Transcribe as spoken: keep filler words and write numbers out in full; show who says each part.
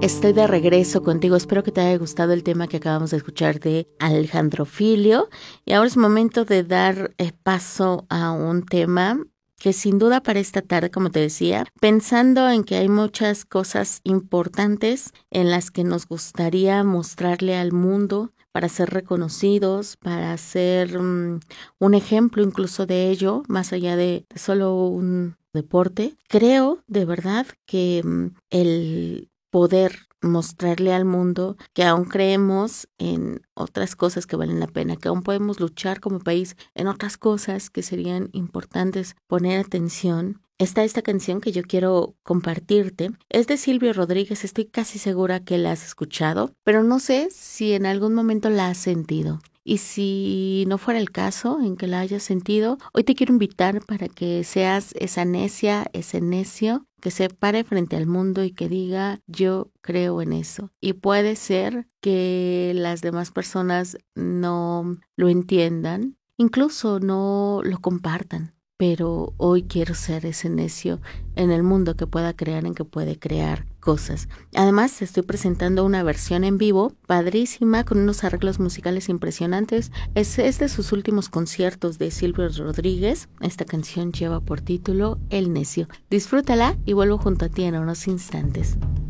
Speaker 1: Estoy de regreso contigo. Espero que te haya gustado el tema que acabamos de escuchar de Alejandro Filio. Y ahora es momento de dar eh, paso a un tema que sin duda para esta tarde, como te decía, pensando en que hay muchas cosas importantes en las que nos gustaría mostrarle al mundo para ser reconocidos, para ser um, un ejemplo incluso de ello, más allá de, de solo un deporte. Creo de verdad que um, el poder mostrarle al mundo que aún creemos en otras cosas que valen la pena, que aún podemos luchar como país en otras cosas que serían importantes poner atención. Está esta canción que yo quiero compartirte. Es de Silvio Rodríguez, estoy casi segura que la has escuchado, pero no sé si en algún momento la has sentido. Y si no fuera el caso en que la hayas sentido, hoy te quiero invitar para que seas esa necia, ese necio, que se pare frente al mundo y que diga, yo creo en eso. Y puede ser que las demás personas no lo entiendan, incluso no lo compartan. Pero hoy quiero ser ese necio en el mundo que pueda crear, en que puede crear cosas. Además, te estoy presentando una versión en vivo, padrísima, con unos arreglos musicales impresionantes. Es, es de sus últimos conciertos de Silvio Rodríguez. Esta canción lleva por título El Necio. Disfrútala y vuelvo junto a ti en unos instantes.